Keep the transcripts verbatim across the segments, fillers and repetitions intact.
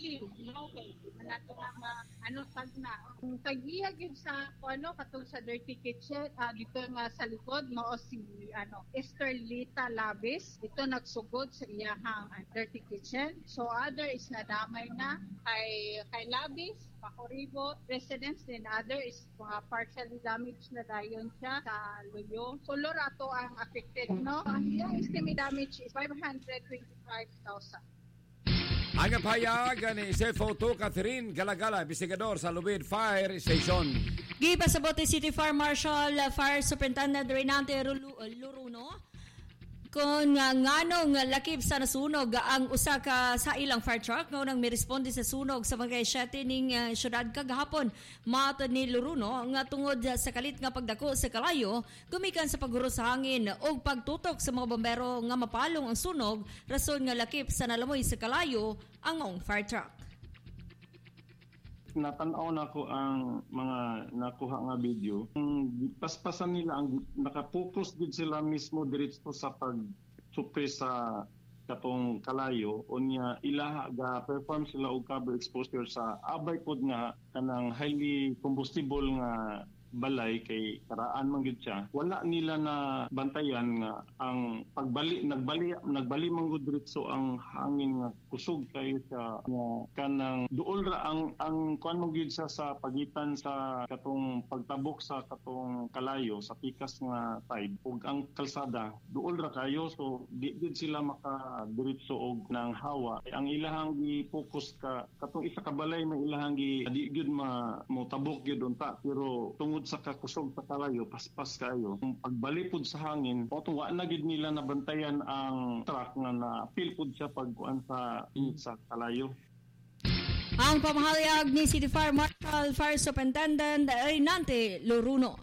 issue, no? Okay, manato na ma, ano tag na. Kung tagiya gyud sa kung ano katong sa Dirty Kitchen, ah, dito nga sa likod mao si ano Esterlita Labis. Dito nagsugod sa iyahang ah, Dirty Kitchen. So other is nadamay na kay kay Labis, Pakoribo residents, then other is uh, partially damaged na dayon siya sa Luyo. So lorato ang affected, no? Ang iyang estimate damage is five hundred twenty-five thousand. Ang payag ni C F O two Catherine Galagala, investigador sa Lubid Fire Station. Gipasabot ni City Fire Marshal uh, Fire Superintendent Reynante Luruno kung uh, nganong lakip sa nasunog ang usa ka sa ilang fire truck nga nang miresponde sa sunog sa mga siyete ning uh, syudad kagahapon. Matod ni Luruno nga tungod sa kalit nga pagdako sa kalayo gumikan sa pagguro sa hangin o pagtutok sa mga bombero nga mapalong ang sunog rason nga lakip sa nalamoy sa kalayo ang maong fire truck. Natanaw na ko ang mga nakuha nga video. Paspasan nila ang nakapokus gid sila mismo diretso sa pag-supre sa katong kalayo unya ilaha ga perform sila og cover exposure sa abay pod nga kanang highly combustible nga balay kay karaan man gid siya. Wala nila na bantayan nga ang pagbali nagbali nagbali man gud diretso ang hangin nga kusog kayo sa nga kanang duol ra ang ang kuan mo gid sa sa pagitan sa katong pagtabok sa katong kalayo sa pikas nga side ug ang kalsada duol ra kayo so di gid sila maka diretso og nang hawa. Ang ilahang gi-focus ka katong isa ka balay may ilahang gi di gid ma mo tabok gid unta pero tungod sa kakusog sa kalayo, paspas kayo. Kung pagbalipod sa hangin, o tuwa na gid nila nabantayan ang truck nga na pilpod siya pagkuan sa sa kalayo. Ang pamahayag ni City Fire Marshal Fire Superintendent Reynante Luruno.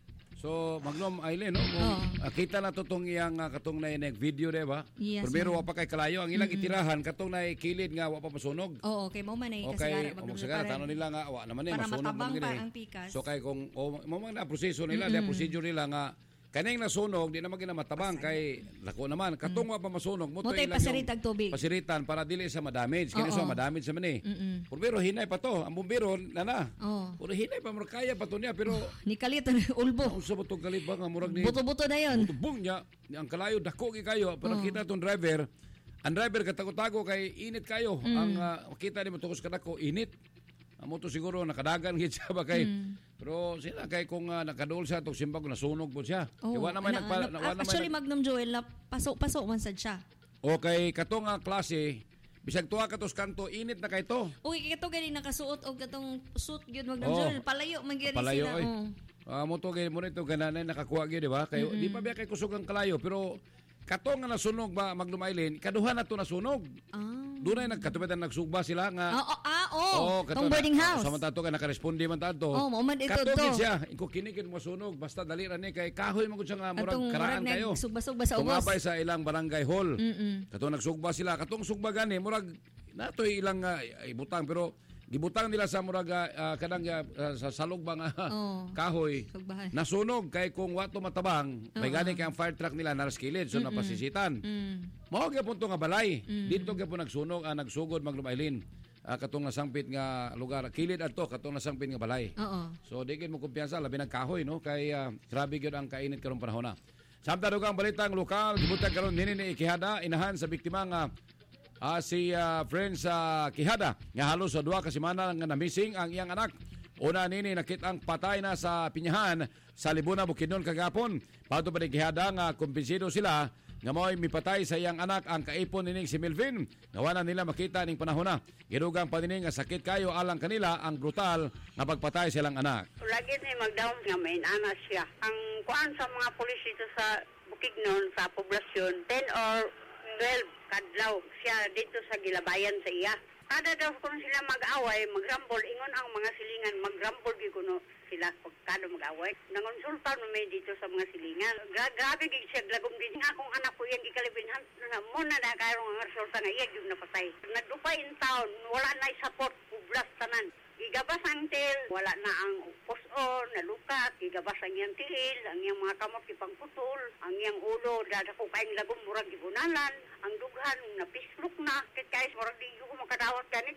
So, Maglom Aileen, no? Kung Oh. kita na to tong iyang uh, katong na inek video, diba? Yes, Primero, ma'am. wa pa kay kalayo. Ang ilang Mm-mm. itirahan, katong na kilid nga, wa pa masunog. Oo, okay. Mo man ay Okay, kasagara. o magsagara, tanong nila nga, wa naman eh, Para masunog matabang man pa gini. ang pikas. So, kay kung, o, mo man na proseso nila, mm procedure nila nga, kaning nasunog, di naman matabang kay lako naman. Katong wa pa masunog, mo to Moto'y ilang pasiritag tubig. pasiritan para dili sa madamage. Kaya Oo. sa madamage sa man eh. Mm-mm. Pero hinay pa to. Ang bumbiro, nana. Oo. Pero hinay pa, kaya pa to niya. Pero, Ni kalit ang ulbo. kung sa butong kalibang, ang murag ni... Buto-buto na yun. Tubong niya, ang kalayo dako gi kayo pero Oh. kita tong driver, ang driver katago-tago kay init kayo. Mm. Ang uh, makita ni mo tukos kadako init. Amo to siguro nakadagan gid siya ba kay. Mm. Pero sila kay kung uh, nakadol siya tong simbag nasunog po siya. Oh, Kaya wa naman ana- nagpa ana- wa naman actually, nag- Magnum Joel, na pasok-pasok man sad siya. Okay, katong nga klase bisag tuwa ka tos kanto init na kay to. Okay, ito galing nakasuot o katong suit gyud Magnum Oh. Joel. Palayo man gyud Palayo sila. oy. Oh. Ah, mo to kay mo nito gananay nakakuha gyud di ba? Kay di pa biya kay kusog ang kalayo pero kato nga nasunog ba Magnum Island, kaduha na to nasunog. Ah. Doon ay nagkatubitan nagsugba sila nga. Ah, oh, ah, oh. kato Tong boarding na- house. Sa matato ka nakaresponde man tato. Oh, mo man ito Katugid to. siya. Iko kinikid mo sunog basta dali ra ni kay kahoy man gud siya nga murag Atong karaan murag kayo. nagsugba-sugba sa ubos. Tumapay sa ilang barangay hall. Mm-mm. Kato nagsugba sila. Katong sugba gani murag natoy ilang uh, ibutang pero gibutang nila sa murag uh, kadang uh, sa salog ba nga Oh. kahoy. Sugbahan. Nasunog kay kung wato matabang, may Oo. gani kay ang fire truck nila naraskilid so napasisitan. Mm. Mao gyud punto nga balay. Dito gyud po nagsunog ah, nagsugod maglumailin. Ah, katong nasangpit nga lugar kilid adto katong nasangpit nga balay. Oo. So di gyud mo kumpiyansa labi nagkahoy no kay ah, grabe gyud ang kainit karong panahon na. Samtang dugang balitang lokal gibutang karon dinhi ni Quijada inahan sa biktima nga ah, si ah, friend sa Quijada nga halos sa duha ka semana nga na-missing ang iyang anak. Una nini nakitang patay na sa Pinyahan sa Libuna Bukidnon kagapon. Pato pa ni Quijada nga kumbinsido sila nga mo'y mipatay sa iyang anak ang kaipon nining si Melvin. Ngawanan nila makita ning panahon na. Gidugang pa nining nga sakit kayo alang kanila ang brutal nga pagpatay sa ilang anak. Lagi ni magdaom nga may anak siya. Ang kuan sa mga pulis dito sa Bukidnon, sa poblasyon, ten or twelve kadlaw siya dito sa gilabayan sa iya. Kada daw kung sila mag-away, magrambol, ingon ang mga silingan, magrambol gi kuno sila pagkado mag-away. Nangonsulta no may dito sa mga silingan. Gra- grabe gig siya glagom din nga akong anak ko yan gikalibinhan na muna na karong ang resulta nga iya gyud napatay. Nagdupay in town, wala na support ublas tanan. Gigabas ang til, wala na ang puson, nalukat, gigabas ang iyang tiil, ang iyang mga kamot ipangputol, ang iyang ulo, dadako kaing lagom murag gibunalan, ang dughan napislok na, kit guys, murag di ko makadawat ganit,